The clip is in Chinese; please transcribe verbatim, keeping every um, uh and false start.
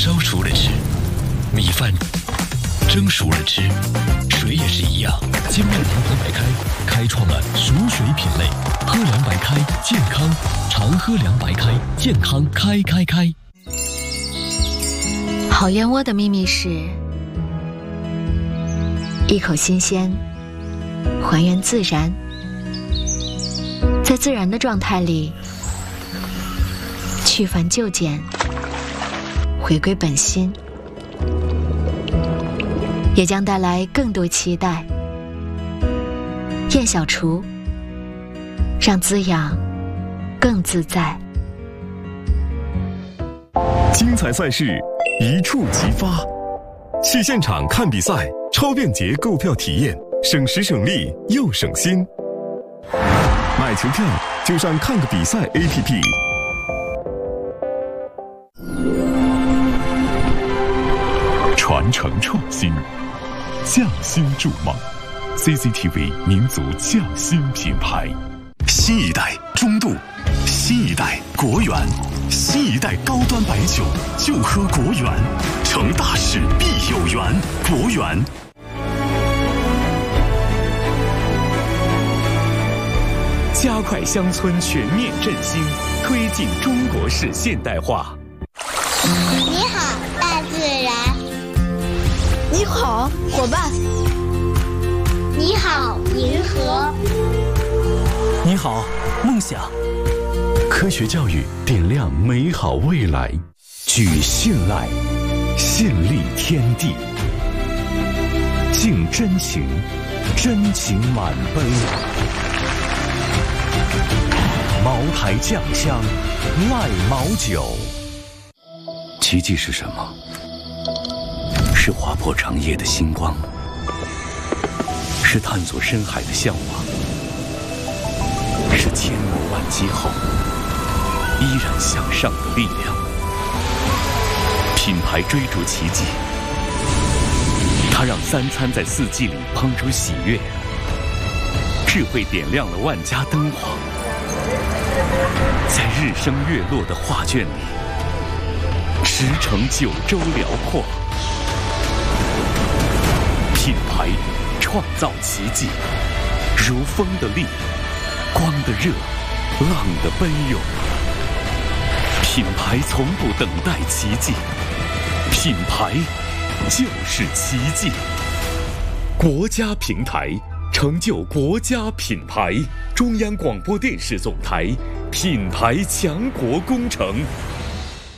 烧熟了吃，米饭蒸熟了吃，水也是一样。金麦郎博白开开创了熟水品类，喝凉白开健康，常喝凉白开健康开开开。 好燕窝的秘密是一口新鲜，还原自然，在自然的状态里去繁就简，回归本心，也将带来更多期待。燕小厨，让滋养更自在。 精彩赛事一触即发，去现场看比赛，超便捷购票体验，省时省力又省心。买球票就上看个比赛 A P P。传承创新，匠心筑梦 ，C C T V 民族匠心品牌。新一代中度，新一代国源，新一代高端白酒就喝国源，成大事必有缘，国源。 加快乡村全面振兴，推进中国式现代化。 你好，大自然。 你好，伙伴。 你好，银河。 你好，梦想。 科学教育点亮美好未来，举信赖，信立天地，敬真情，真情满杯。茅台酱香，赖茅酒。奇迹是什么？是划破长夜的星光，是探索深海的向往，是千磨万击后依然向上的力量。品牌追逐奇迹，它让三餐在四季里烹出喜悦，智慧点亮了万家灯火。在日升月落的画卷里，驰骋九州辽阔。品牌创造奇迹，如风的力，光的热，浪的奔涌。品牌从不等待奇迹，品牌就是奇迹。国家平台，成就国家品牌。中央广播电视总台品牌强国工程。